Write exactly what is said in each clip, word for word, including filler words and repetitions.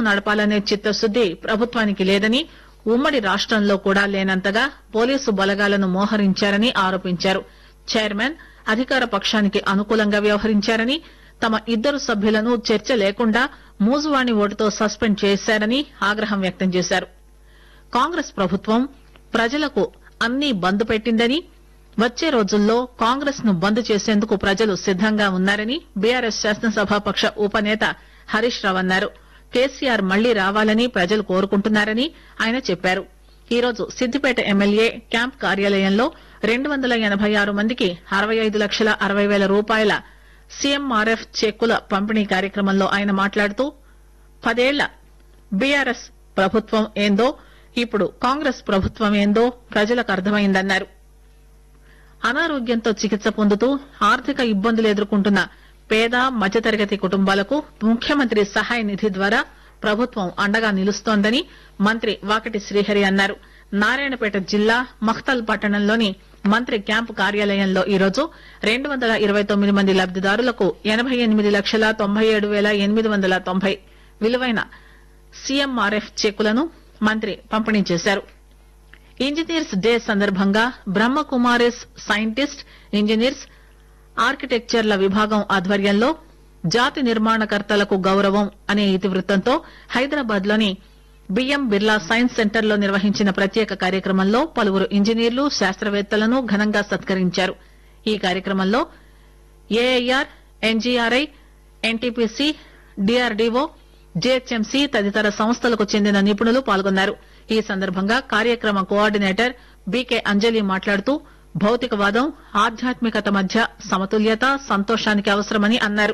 నడపాలనే చిత్తశుద్ది ప్రభుత్వానికి లేదని, ఉమ్మడి రాష్టంలో కూడా లేనంతగా పోలీసు బలగాలను మోహరించారని ఆరోపించారు. చైర్మన్ అధికార పక్షానికి అనుకూలంగా వ్యవహరించారని, తమ ఇద్దరు సభ్యులను చర్చ లేకుండా మూజువాణి ఓటుతో సస్పెండ్ చేశారని ఆగ్రహం వ్యక్తం చేశారు. కాంగ్రెస్ ప్రభుత్వం ప్రజలకు అన్నీ బంద్ పెట్టిందని, వచ్చే రోజుల్లో కాంగ్రెస్ ను బంద్ చేసేందుకు ప్రజలు సిద్దంగా ఉన్నారని బీఆర్ఎస్ శాసనసభాపక్ష ఉపనేత హరీష్ రావు అన్నారు. కేసీఆర్ మళ్లీ రావాలని ప్రజలు కోరుకుంటున్నారని ఆయన చెప్పారు. ఈరోజు సిద్దిపేట ఎమ్మెల్యే క్యాంప్ కార్యాలయంలో రెండు వందల ఎనబై ఆరు మందికి అరవై ఐదు లక్షల అరవై వేల రూపాయల సీఎంఆర్ఎఫ్ చెక్కుల పంపిణీ కార్యక్రమంలో ఆయన మాట్లాడుతూ పదేళ్ల బీఆర్ఎస్ ప్రభుత్వం ఏందో, ఇప్పుడు కాంగ్రెస్ ప్రభుత్వం ఏందో ప్రజలకు అర్థమైందన్నారు. అనారోగ్యంతో చికిత్స పొందుతూ ఆర్థిక ఇబ్బందులు ఎదుర్కొంటున్న పేద మధ్యతరగతి కుటుంబాలకు ముఖ్యమంత్రి సహాయ నిధి ద్వారా ప్రభుత్వం అండగా నిలుస్తోందని మంత్రి వాకటి శ్రీహరి అన్నారు. నారాయణపేట జిల్లా మఖ్తల్ పట్టణంలోని మంత్రి క్యాంపు కార్యాలయంలో ఈరోజు రెండు వందల ఇరవై తొమ్మిది మంది లబ్దిదారులకు ఎనబై ఎనిమిది లక్షల తొంభై ఏడు వేల ఎనిమిది వందల తొంభై విలువైన సీఎంఆర్ఎఫ్ చెక్కులను మంత్రి పంపిణీ చేశారు. ఇంజనీర్స్ డే సందర్భంగా బ్రహ్మకుమారిస్ సైంటిస్ట్, ఇంజనీర్స్, ఆర్కిటెక్చర్ల విభాగం ఆధ్వర్యంలో జాతి నిర్మాణకర్తలకు గౌరవం అనే ఇతివృత్తంతో హైదరాబాద్ లోని బిఎం బిర్లా సైన్స్ సెంటర్ లో నిర్వహించిన ప్రత్యేక కార్యక్రమంలో పలువురు ఇంజనీర్లు, శాస్త్రవేత్తలను ఘనంగా సత్కరించారు. ఈ కార్యక్రమంలో AIR, NGRI, NTPC, DRDO, GHMC తదితర సంస్థలకు చెందిన నిపుణులు పాల్గొన్నారు. ఈ సందర్భంగా కార్యక్రమ కోఆర్డినేటర్ బీకే అంజలి మాట్లాడుతూ భౌతికవాదం, ఆధ్యాత్మికత మధ్య సమతుల్యత సంతోషానికి అవసరమని అన్నారు.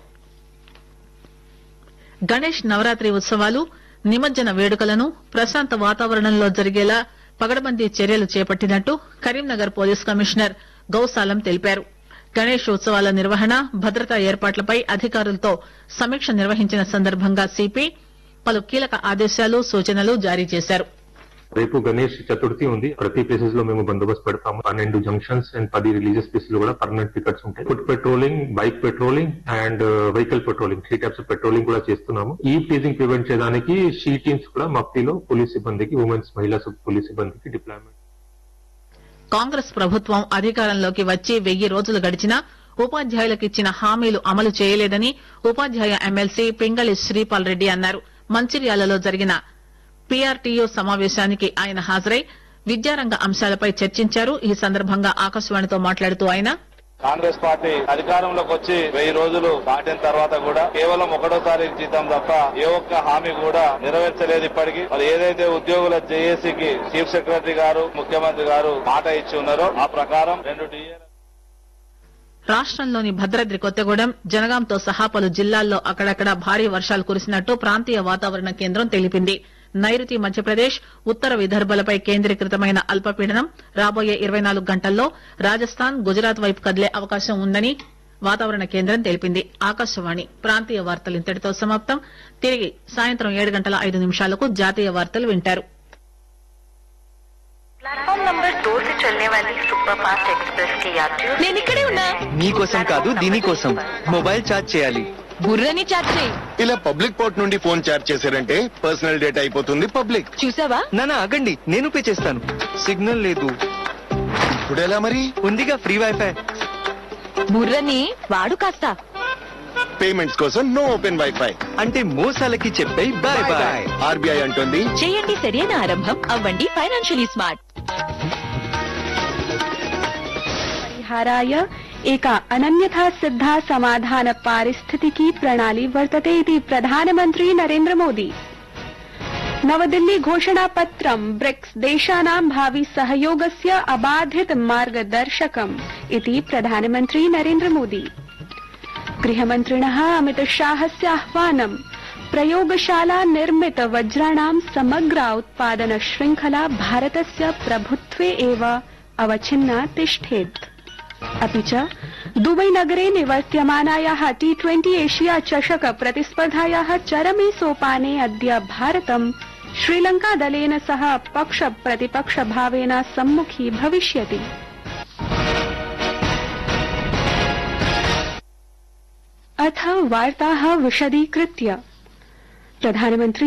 గణేష్ నవరాత్రి ఉత్సవాలు, నిమజ్జన వేడుకలను ప్రశాంత వాతావరణంలో జరిగేలా పగడ్బందీ చర్యలు చేపట్టినట్టు కరీంనగర్ పోలీస్ కమిషనర్ గౌసాలం తెలిపారు. గణేష్ ఉత్సవాల నిర్వహణ, భద్రతా ఏర్పాట్లపై అధికారులతో సమీక్ష నిర్వహించిన సందర్భంగా సిపి పలు కీలక ఆదేశాలు, సూచనలు జారీ చేశారు. రేపు గణేష్ చతుర్థి ఉంది. ప్రతి ప్లేసెస్ లో మేము బందోబస్తు పెడతాము. పన్నెండు జంక్షన్స్ అండ్ పది రిలీజియస్ ప్లేసెస్ లో కూడా పర్మనెంట్ పికెట్స్ ఉంటాయి. Foot patrolling, bike patrolling and vehicle patrolling, three types of patrolling కూడా చేస్తున్నాము. ఈ టీజింగ్ ప్రివెంట్ చేయడానికి షీ టీమ్స్ కూడా మఫ్టీలో పోలీస్ సిబ్బందికి, ఉమెన్స్ మహిళా పోలీస్ సిబ్బందికి డిప్లాయ్మెంట్. కాంగ్రెస్ ప్రభుత్వం అధికారంలోకి వచ్చి వెయ్యి రోజులు గడిచినా ఉపాధ్యాయులకు ఇచ్చిన హామీలు అమలు చేయలేదని ఉపాధ్యాయ ఎమ్మెల్సీ పింగళి శ్రీపాల్ రెడ్డి అన్నారు. మంచిర్యాలలో జరిగిన పీఆర్టీయూ సమావేశానికి ఆయన హాజరై విద్యారంగ అంశాలపై చర్చించారు. ఈ సందర్భంగా ఆకాశవాణితో మాట్లాడుతూ ఆయన కాంగ్రెస్ పార్టీ అధికారంలోకి వచ్చి వెయ్యి రోజులు దాటిన తర్వాత కూడా కేవలం ఒకటో తారీఖు జీతం తప్ప ఏ ఒక్క హామీ కూడా నెరవేర్చలేదు. ఇప్పటికీ మరి ఏదైతే ఉద్యోగుల జేఏసీకి చీఫ్ సెక్రటరీ గారు, ముఖ్యమంత్రి గారు మాట ఇచ్చి ఉన్నారో ఆ ప్రకారం రెండు డిఏ రాష్టంలోని భద్రాద్రి కొత్తగూడెం, జనగాంతో సహా పలు జిల్లాల్లో అక్కడక్కడ భారీ వర్షాలు కురిసినట్టు ప్రాంతీయ వాతావరణ కేంద్రం తెలిపింది. నైరుతి మధ్యప్రదేశ్, ఉత్తర విదర్భలపై కేంద్రీకృతమైన అల్పపీడనం రాబోయే ఇరవై నాలుగు గంటల్లో రాజస్థాన్, గుజరాత్ వైపు కదిలే అవకాశం ఉందని వాతావరణ కేంద్రం తెలిపింది. ఆకాశవాణి ప్రాంతీయ వార్తలు ఇంతటితో సమాప్తం. తిరిగి సాయంత్రం ఏడు గంటల ఐదు నిమిషాలకు జాతీయ వార్తలు వింటారు. प्लेटफॉर्म नंबर दो से चलने वाली सुपर फास्ट एक्सप्रेस के यात्रियों నేను ఇక్కడే ఉన్నా. నీకోసం కాదు, దీనికోసం మొబైల్ ఛార్జ్ చేయాలి. బుర్రని చార్జ్ చేయి. ఇలా పబ్లిక్ పోర్ట్ నుండి ఫోన్ చార్జ్ చేశారంటే పర్సనల్ డేటా అయిపోతుంది పబ్లిక్. చూసావా? నానా ఆగండి, నేను పే చేస్తాను. సిగ్నల్ లేదు. ఇప్పుడు ఎలా మరి? ఉందిగా ఫ్రీ వైఫై. బుర్రని వాడు కాస్త. పేమెంట్స్ కోసం నో ఓపెన్ వైఫై అంటే మోసాలకి చెప్పే బాయ్ బాయ్. ఆర్బీఐ అంటుంది చేయండి సరైన ఆరంభం, అవ్వండి ఫైనాన్షియలీ స్మార్ట్. परिहाराय एका अनन्यथा सिद्धा समाधान पारिस्थितिकी प्रणाली वर्तते इति प्रधानमन्त्री नरेन्द्र मोदी. नवदिल्ली घोषणापत्रं ब्रिक्स देशानां भावि सहयोगस्य अबाधित मार्गदर्शकम् इति प्रधानमन्त्री नरेन्द्र मोदी. गृहमन्त्रिणः अमित शाहस्य आह्वानं प्रयोगशाला निर्मित वज्राणां समग्र उत्पादन श्रृंखला भारतस्य प्रभुत्वे एव अवच्छिन्ना तिष्ठेत्. अपि च दुबई नगरे निवर्त्यमानायाः टी ट्वेंटी एशिया चषक प्रतिस्पर्धायाः चरमे सोपाने अद्य भारतं श्रीलंका दलेन सह पक्ष प्रतिपक्ष भावेन सम्मुखी भविष्यति. अथ वार्ताः विशदीकृत्य. प्रधानमन्त्री